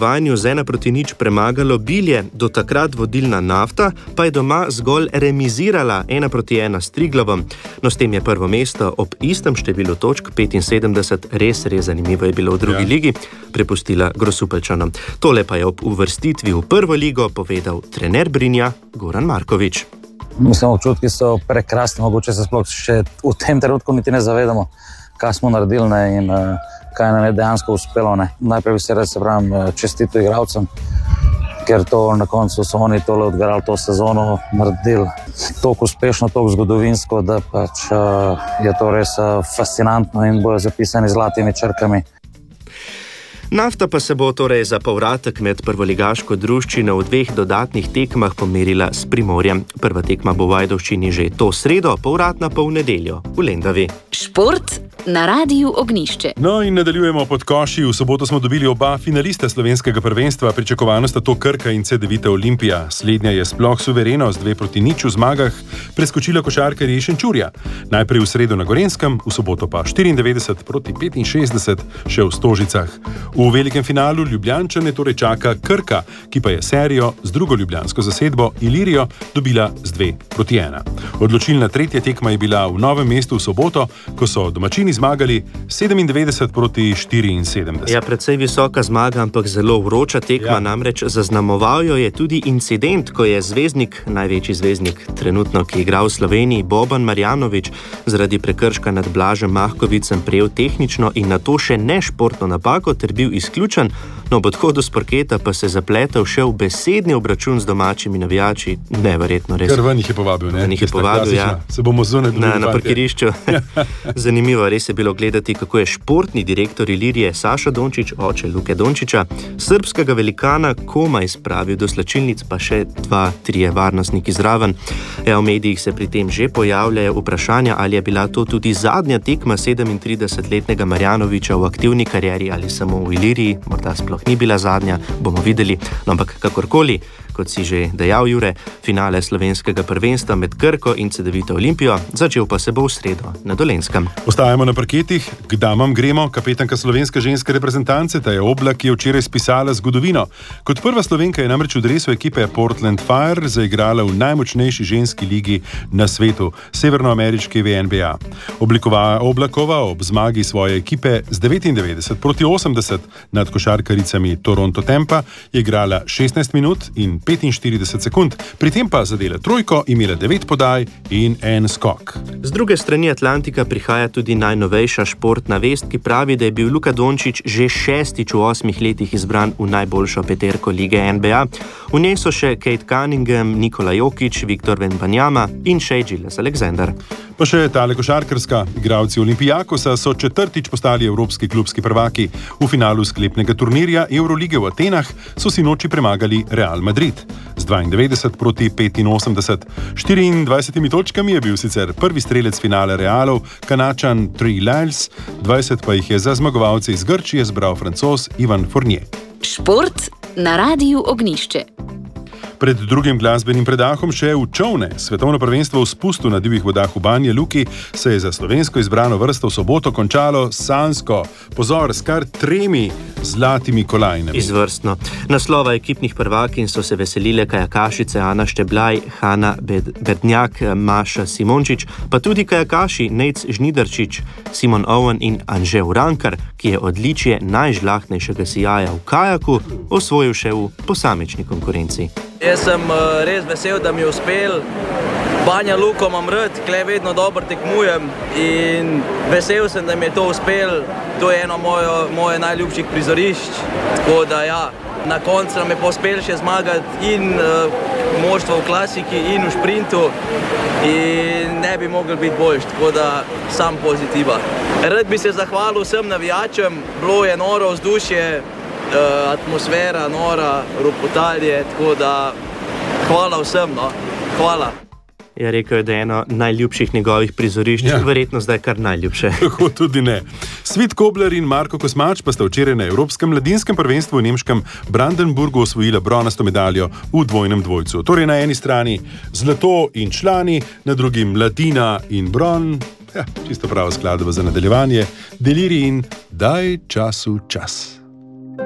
tekmovanju z 1-0 premagalo Bilje, do takrat vodilna Nafta pa je doma zgolj remizirala 1-1 s Triglavom. No, s tem je prvo mesto ob istem številu točk, 75, res zanimivo je bilo v drugi ligi, prepustila Grosupeljčanom. Tole pa je ob uvrstitvi v prvo ligo povedal trener Brinja Goran Markovič. Mislim, občutki so prekrasni, mogoče se sploh še v tem trenutku niti ne zavedamo, kaj smo naredili in kaj nam je dejansko uspelo. Najprej bi se čestito igralcem, ker to na koncu so oni tole odgarali to sezono, naredili toliko uspešno, toliko zgodovinsko, da pač je to res fascinantno in bojo zapisani zlatimi črkami. Nafta pa se bo torej za povratek med prvoligaško druščino v 2 dodatnih tekmah pomerila s Primorjem. Prva tekma bo v Ajdovščini že to sredo, povratna pa v nedeljo v Lendavi. Šport na Radiu Ognjišče. No in nadaljujemo pod koši. V soboto smo dobili oba finalista slovenskega prvenstva, pričakovano sta to Krka in CD-Vita Olimpija. Slednja je sploh suvereno z 2-0 v zmagah preskočila košarkarji Šenčurja. Najprej v sredo na Gorenjskem, v soboto pa 94-65 še v Stožicah. V velikem finalu Ljubljančane torej čaka Krka, ki pa je serijo z drugo ljubljansko zasedbo Ilirijo dobila z 2-1. Odločilna tretja tekma je bila v Novem mestu v soboto, ko so domačini zmagali 97-74. Ja, precej visoka zmaga, ampak zelo vroča tekma, namreč zaznamoval jo je tudi incident, ko je zvezdnik, največji zvezdnik trenutno, ki igra v Sloveniji, Boban Marjanović, zaradi prekrška nad Blažem Mahkovicem prejel tehnično in nato še nešportno napako ter bil izključen, no ob odhodu s parketa pa se zapletel še v besedni obračun z domačimi navijači. Neverjetno, res. Ker ven jih je povabil, ne? Jih je povabil, ja. Se bomo zunaj na parkirišču. Zanimivo, res je bilo gledati, kako je športni direktor Ilirije Saša Dončić, oče Luke Dončića, srbskega velikana komaj spravil do slačilnic, pa še 2-3 varnostniki zraven. V medijih se pri tem že pojavljajo vprašanja, ali je bila to tudi zadnja tekma 37-letnega Marjanovića v aktivni karieri ali samo v Iliriji, morda sploh ni bila zadnja, bomo videli. No, ampak kakorkoli, kot si že dejal, Jure, finale slovenskega prvenstva med Krko in CD-Vita Olimpijo, začel pa se bo v sredo na Dolenjskem. Ostajamo na parketih, k damam gremo. Kapetanka slovenske ženske reprezentance Taja Oblak je včeraj spisala zgodovino. Kot prva Slovenka je namreč v dresu ekipe Portland Fire zaigrala v najmočnejši ženski ligi na svetu, severnoameriški NBA. Oblakova ob zmagi svoje ekipe z 99-80 nad košarkaricami Toronto Tampa je igrala 16 minut in 45 sekund, pri tem pa zadela trojko, imela 9 podaj in 1 skok. Z druge strani Atlantika prihaja tudi najnovejša športna vest, ki pravi, da je bil Luka Dončić že 6. v 8 letih izbran v najboljšo peterko lige NBA. V njej so še Kate Cunningham, Nikola Jokić, Viktor Wembanyama in Shai Gilgeous-Alexander. Pa še tale košarkarska. Igralci Olimpijakosa so 4. postali evropski klubski prvaki. V finalu sklepnega turnirja Eurolige v Atenah so sinoči premagali Real Madrid z 92-85. 24 točkami je bil sicer prvi strelec finale Realov, Kanačan Trey Lyles, 20 pa jih je za zmagovalce iz Grčije zbral Francoz Ivan Fournier. Šport na Radiu Ognjišče. Pred drugim glasbenim predahom še v čovne. Svetovno prvenstvo v spustu na divjih vodah v Banja Luki se je za slovensko izbrano vrsto v soboto končalo sanjsko. Pozor, s kar 3 zlatimi kolajnami. Izvrstno. Naslova ekipnih prvakinj so se veselile kajakašice Ana Šteblaj, Hanna Bednjak, Maša Simončič, pa tudi kajakaši Nejc Žnidarčič, Simon Owen in Anže Urankar, ki je odličje najžlahtnejšega sijaja v kajaku osvojil še v posamični konkurenci. Jaz sem res vesel, da mi je uspel. Banja Luko imam rad, tukaj vedno dobro tekmujem in vesel sem, da mi je to uspel. To je eno moje najljubših prizorišč. Tako da ja, na koncu nam je uspel še zmagati in moštvo v klasiki in v šprintu in ne bi mogel biti boljši, tako da sam pozitiva. Rad bi se zahvalil vsem navijačem, bilo je noro vzdušje, atmosfera nora, ropotalje, tako da hvala vsem, no, hvala. Ja, rekel je, da je eno najljubših njegovih prizorišč, verjetno zdaj kar najljubše. Tako tudi ne. Svit Kobler in Marko Kosmač pa sta včeraj na Evropskem mladinskem prvenstvu v nemškem Brandenburgu osvojila bronasto medaljo v dvojnem dvojcu. Torej na eni strani zlato in člani, na drugi mladina in bron. Ja, čisto prava skladba za nadaljevanje. Deliri in daj času čas.